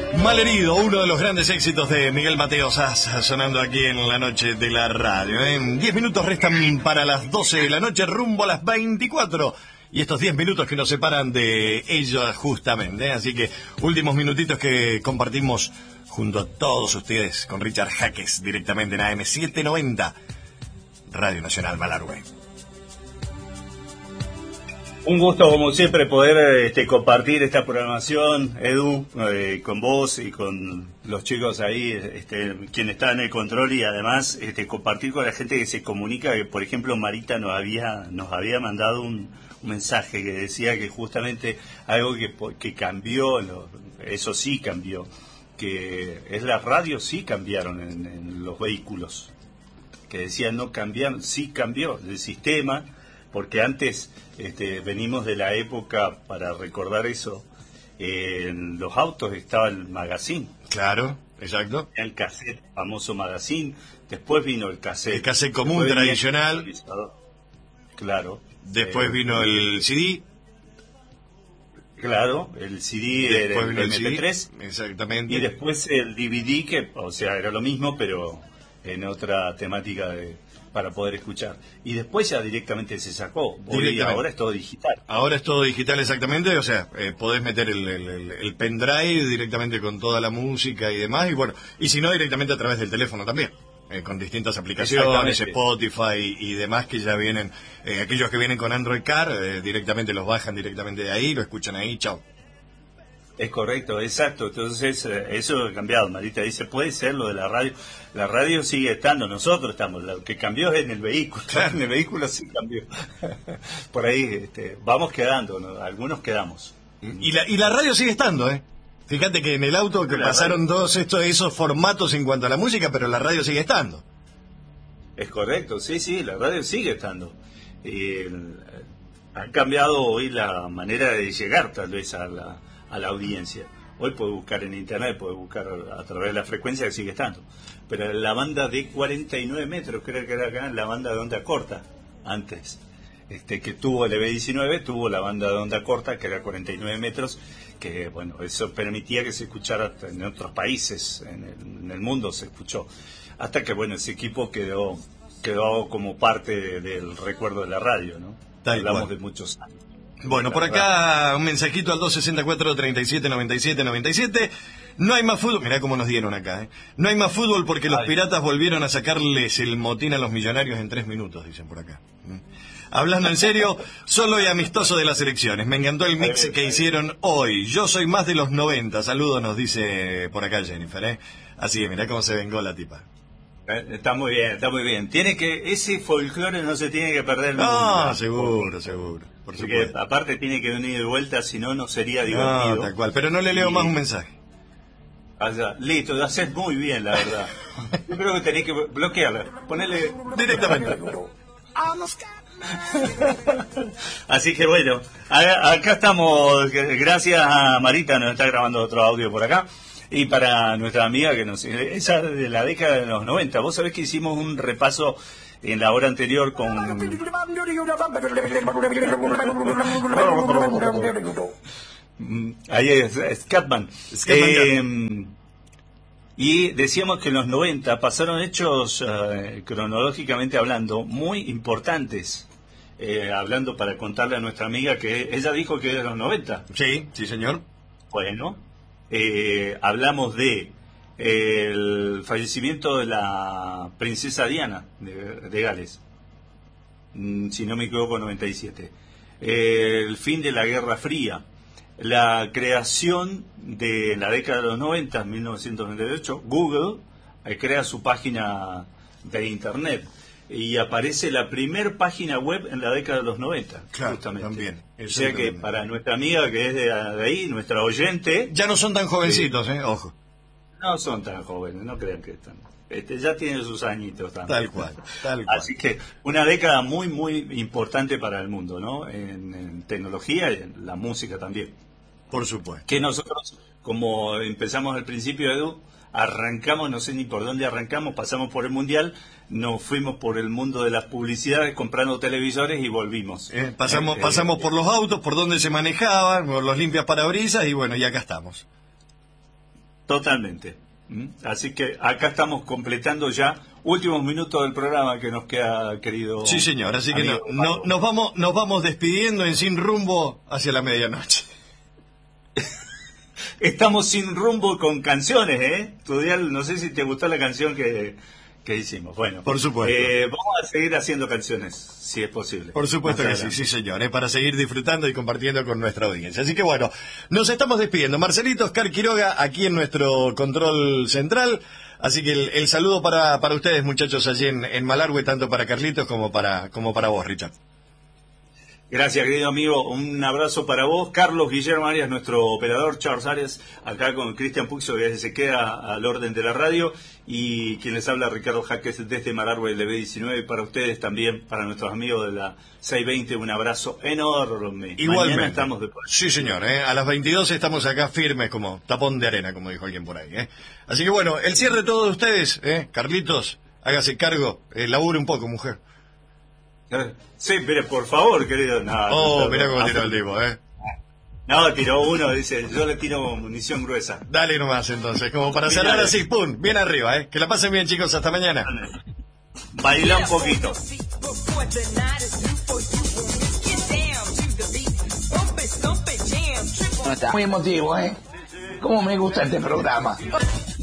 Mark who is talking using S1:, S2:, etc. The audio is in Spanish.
S1: Malherido, uno de los grandes éxitos de Miguel Mateo Sass, sonando aquí en la noche de la radio. En 10 minutos restan para las 12 de la noche, rumbo a las 24. Y estos 10 minutos que nos separan de ella justamente, ¿eh? Así que últimos minutitos que compartimos junto a todos ustedes con Richard Jaques, directamente en AM 790, Radio Nacional Malargüe.
S2: Un gusto, como siempre, poder compartir esta programación, Edu, con vos y con los chicos ahí, quien está en el control, y además compartir con la gente que se comunica. Que, por ejemplo, Marita nos había mandado un mensaje que decía que justamente algo que cambió, eso sí cambió, que es las radios sí cambiaron en los vehículos, que decían no cambiaron, sí cambió el sistema. Porque antes venimos de la época, para recordar eso, en los autos estaba el magazine.
S1: Claro, exacto.
S2: El cassette, famoso magazine. Después vino el cassette.
S1: El cassette común, tradicional.
S2: Claro.
S1: Después vino el CD.
S2: Claro, el CD era el MP3.
S1: CD, exactamente.
S2: Y después el DVD, que, o sea, era lo mismo, pero en otra temática para poder escuchar. Y después ya directamente se sacó. Ahora es todo digital.
S1: Ahora es todo digital, exactamente. O sea, podés meter el pendrive directamente con toda la música y demás. Y bueno, y si no, directamente a través del teléfono también. Con distintas aplicaciones, Spotify y demás que ya vienen. Aquellos que vienen con Android Car, directamente los bajan directamente de ahí, lo escuchan ahí, chao.
S2: Es correcto, exacto. Entonces, eso ha cambiado. Marita dice, puede ser lo de la radio. La radio sigue estando, nosotros estamos. Lo que cambió es en el vehículo. Claro. En el vehículo sí cambió. Por ahí vamos quedando, ¿no? Algunos quedamos.
S1: Y la radio sigue estando, ¿eh? Fíjate que en el auto que pasaron todos esos formatos en cuanto a la música, pero la radio sigue estando.
S2: Es correcto, sí, la radio sigue estando. Ha cambiado hoy la manera de llegar tal vez a la audiencia. Hoy puede buscar en internet, puede buscar a través de la frecuencia, que sigue estando. Pero la banda de 49 metros, creo que era acá, la banda de onda corta, antes, que tuvo el EB19, tuvo la banda de onda corta, que era 49 metros, que bueno, eso permitía que se escuchara en otros países, en el mundo se escuchó. Hasta que bueno, ese equipo quedó como parte del recuerdo de la radio, ¿no? Hablamos de muchos años.
S1: Bueno, por acá un mensajito al 264-3797-97. No hay más fútbol. Mirá cómo nos dieron acá, ¿eh? No hay más fútbol porque los piratas volvieron a sacarles el motín a los millonarios en 3 minutos, dicen por acá. Hablando en serio, solo y amistoso de las elecciones. Me encantó el mix que hicieron hoy. Yo soy más de los 90. Saludos, nos dice por acá Jennifer, ¿eh? Así, mirá cómo se vengó la tipa.
S2: Está muy bien, está muy bien. Ese folclore no se tiene que perder nunca.
S1: No, seguro. Por
S2: porque aparte tiene que venir de vuelta, si no, no sería divertido.
S1: No, tal cual. Pero no le leo más un mensaje.
S2: Allá, listo, lo haces muy bien, la verdad. Yo creo que tenés que bloquearla, ponerle
S1: directamente.
S2: Así que bueno, acá estamos. Gracias a Marita, nos está grabando otro audio por acá. Y para nuestra amiga esa de la década de los 90, vos sabés que hicimos un repaso en la hora anterior con... Ahí es Scatman. Y decíamos que en los 90 pasaron hechos, cronológicamente hablando, muy importantes. Hablando para contarle a nuestra amiga que ella dijo que era de los 90.
S1: Sí, señor.
S2: Bueno, hablamos de el fallecimiento de la princesa Diana de Gales, si no me equivoco, 97. El fin de la Guerra Fría, la creación de la década de los 90, 1998, Google crea su página de internet y aparece la primer página web en la década de los 90,
S1: claro,
S2: justamente.
S1: También.
S2: O sea que para nuestra amiga que es de ahí, nuestra oyente...
S1: Ya no son tan jovencitos, ojo.
S2: No son tan jóvenes, no crean que están... ya tienen sus añitos también.
S1: Tal cual.
S2: Así que una década muy, muy importante para el mundo, ¿no? En tecnología y en la música también.
S1: Por supuesto.
S2: Que nosotros, como empezamos al principio, Edu, arrancamos, no sé ni por dónde arrancamos, pasamos por el Mundial, nos fuimos por el mundo de las publicidades comprando televisores y volvimos.
S1: Pasamos por los autos, por donde se manejaban, por los limpias parabrisas y bueno, y acá estamos.
S2: Totalmente. Así que acá estamos completando ya últimos minutos del programa que nos queda, querido.
S1: Sí, señor, así que nos vamos despidiendo en Sin Rumbo hacia la medianoche.
S2: Estamos sin rumbo con canciones, Tudial, no sé si te gustó la canción que hicimos. Bueno,
S1: por supuesto.
S2: Vamos a seguir haciendo canciones, si es posible.
S1: Por supuesto que sí, señor, para seguir disfrutando y compartiendo con nuestra audiencia. Así que bueno, nos estamos despidiendo. Marcelito, Oscar Quiroga, aquí en nuestro control central. Así que el saludo para ustedes, muchachos, allí en Malargüe, tanto para Carlitos como para vos, Richard.
S2: Gracias, querido amigo. Un abrazo para vos. Carlos Guillermo Arias, nuestro operador, Charles Arias, acá con Cristian Puxo, que se queda al orden de la radio. Y quien les habla, Ricardo Jaques, desde Malargüe, LB19. Y para ustedes también, para nuestros amigos de la 620, un abrazo enorme.
S1: Igualmente.
S2: Mañana estamos después.
S1: Sí, señor. A las 22 estamos acá firmes como tapón de arena, como dijo alguien por ahí. Así que bueno, el cierre de todos ustedes. Carlitos, hágase cargo. Labure un poco, mujer.
S2: Sí, pero por favor, querido.
S1: Mirá cómo tiró el tipo,
S2: No, tiró uno, dice, yo le tiro munición gruesa.
S1: Dale nomás entonces, como para cerrar así, pum, bien arriba, Que la pasen bien, chicos, hasta mañana.
S2: Baila un poquito.
S3: Está muy emotivo, ¿Cómo me gusta este programa?